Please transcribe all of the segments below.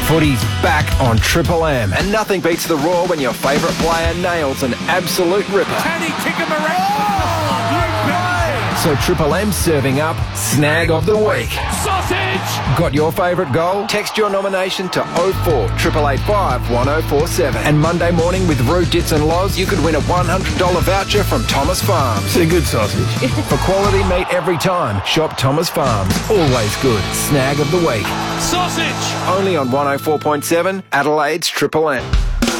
Footy's back on Triple M, and nothing beats the roar when your favourite player nails an absolute ripper. Can he kick him around? So Triple M's serving up Snag of the Week. Sausage! Got your favourite goal? Text your nomination to 04 8885 1047. And Monday morning with Roo, Dits and Loz, you could win a $100 voucher from Thomas Farms. It's a good sausage. For quality meat every time, shop Thomas Farms. Always good. Snag of the Week. Sausage! Only on 104.7 Adelaide's Triple M.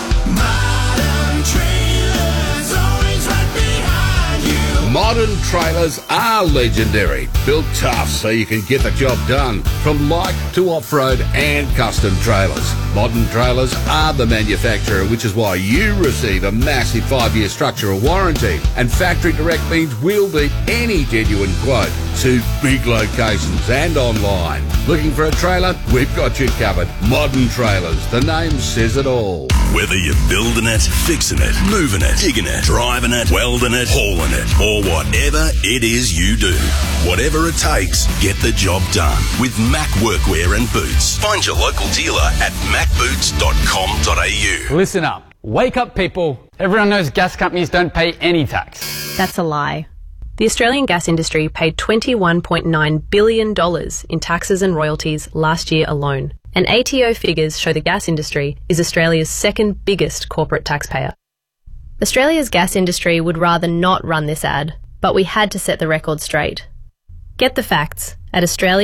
Modern trailers are legendary, built tough so you can get the job done, from light to off-road and custom trailers. Modern Trailers are the manufacturer, which is why you receive a massive 5-year structural warranty, and factory direct means we'll beat any genuine quote to big locations and online. Looking for a trailer? We've got you covered. Modern Trailers, the name says it all. Whether you're building it, fixing it, moving it, digging it, driving it, welding it, hauling it, or whatever it is you do. Whatever it takes, get the job done with Mac Workwear and Boots. Find your local dealer at macboots.com.au. Listen up. Wake up, people. Everyone knows gas companies don't pay any tax. That's a lie. The Australian gas industry paid $21.9 billion in taxes and royalties last year alone. And ATO figures show the gas industry is Australia's second biggest corporate taxpayer. Australia's gas industry would rather not run this ad, but we had to set the record straight. Get the facts at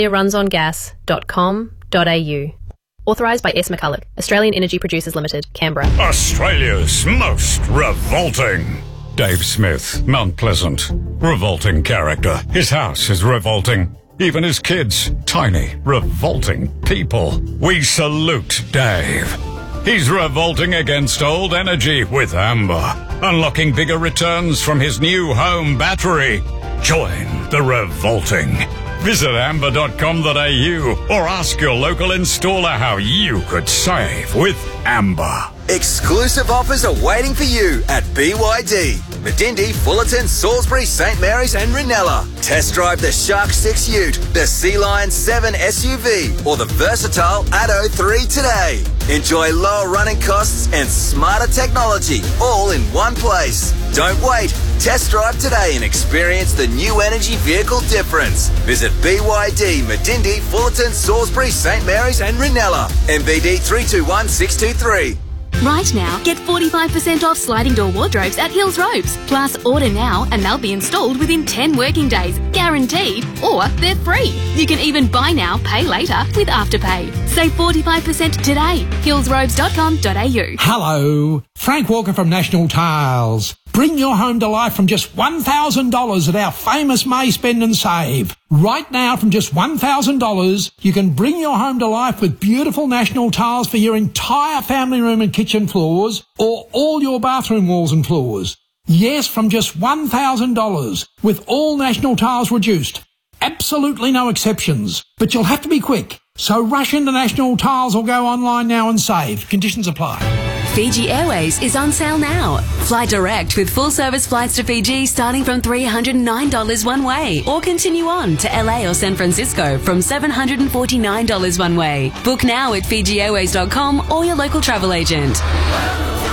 australiarunsongas.com.au. Authorised by S. McCulloch, Australian Energy Producers Limited, Canberra. Australia's most revolting. Dave Smith, Mount Pleasant. Revolting character. His house is revolting. Even his kids. Tiny, revolting people. We salute Dave. He's revolting against old energy with Amber. Unlocking bigger returns from his new home battery. Join the revolting. Visit amber.com.au or ask your local installer how you could save with Amber. Exclusive offers are waiting for you at BYD. Medindi, Fullerton, Salisbury, St Mary's and Ranella. Test drive the Shark 6 Ute, the Sea Lion 7 SUV or the versatile Atto 3 today. Enjoy lower running costs and smarter technology all in one place. Don't wait. Test drive today and experience the new energy vehicle difference. Visit BYD, Medindi, Fullerton, Salisbury, St Mary's and Ranella. MBD 321623. Right now, get 45% off sliding door wardrobes at Hills Robes. Plus, order now and they'll be installed within 10 working days, guaranteed, or they're free. You can even buy now, pay later with Afterpay. Save 45% today. hillsrobes.com.au. Hello, Frank Walker from National Tiles. Bring your home to life from just $1,000 at our famous May Spend and Save. Right now, from just $1,000, you can bring your home to life with beautiful National Tiles for your entire family room and kitchen floors, or all your bathroom walls and floors. Yes, from just $1,000, with all National Tiles reduced. Absolutely no exceptions. But you'll have to be quick. So rush into National Tiles or go online now and save. Conditions apply. Fiji Airways is on sale now. Fly direct with full-service flights to Fiji starting from $309 one way, or continue on to LA or San Francisco from $749 one way. Book now at FijiAirways.com or your local travel agent.